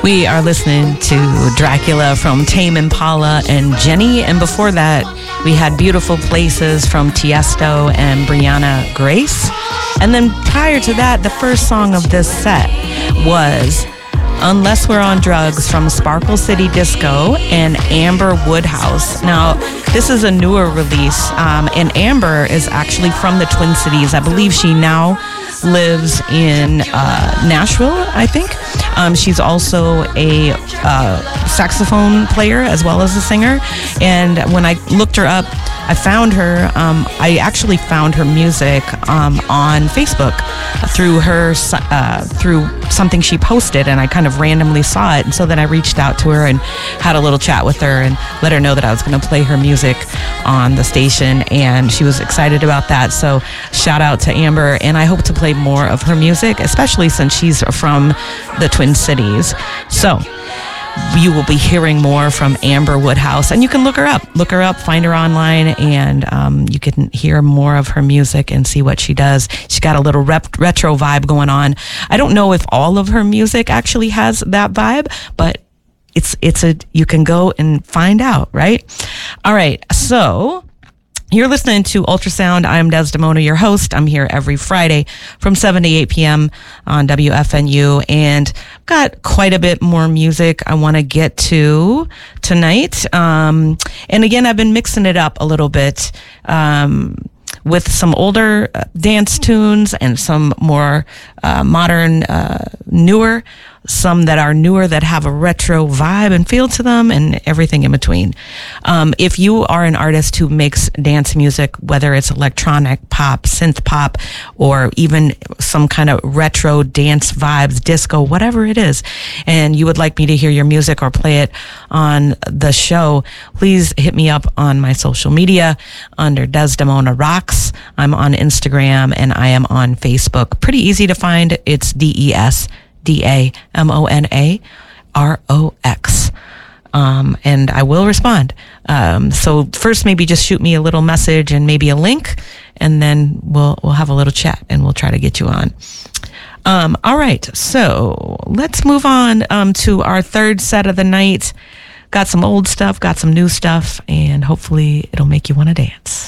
We are listening to Dracula from Tame Impala and Jenny. And before that, we had Beautiful Places from Tiesto and Brianna Grace. And then prior to that, the first song of this set was Unless We're on Drugs from Sparkle City Disco and Amber Woodhouse. Now, this is a newer release, and Amber is actually from the Twin Cities. I believe she now lives in Nashville, I think. She's also a saxophone player as well as a singer. And when I looked her up, I found her. I actually found her music on Facebook through something she posted, and I kind of randomly saw it. And so then I reached out to her and had a little chat with her and let her know that I was going to play her music on the station, and she was excited about that. So shout out to Amber, and I hope to play more of her music, especially since she's from the Twin Cities. So you will be hearing more from Amber Woodhouse, and you can look her up, find her online, and you can hear more of her music and see what she does. She's got a little retro vibe going on. I don't know if all of her music actually has that vibe, but you can go and find out, right? All right, so you're listening to Ultrasound. I'm Desdemona, your host. I'm here every Friday from 7 to 8 p.m. on WFNU, and got quite a bit more music I want to get to tonight. And again, I've been mixing it up a little bit with some older dance tunes and some more modern, newer. Some that are newer that have a retro vibe and feel to them, and everything in between. If you are an artist who makes dance music, whether it's electronic pop, synth pop, or even some kind of retro dance vibes, disco, whatever it is, and you would like me to hear your music or play it on the show, please hit me up on my social media under Desdemona Rocks. I'm on Instagram and I am on Facebook. Pretty easy to find. It's DESDAMONAROX. And I will respond. So first, maybe just shoot me a little message and maybe a link, and then we'll have a little chat and we'll try to get you on. All right. So let's move on to our third set of the night. Got some old stuff, got some new stuff, and hopefully it'll make you want to dance.